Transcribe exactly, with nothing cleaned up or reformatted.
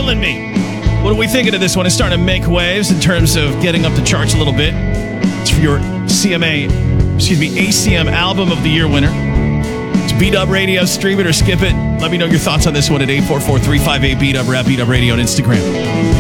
Killing Me. What are we thinking of this one? It's starting to make waves in terms of getting up the charts a little bit. It's for your C M A, excuse me, A C M Album of the Year winner. It's B-Dub Radio. Stream it or skip it. Let me know your thoughts on this one at eight four four, three five eight, B-Dub or at B-Dub Radio on Instagram.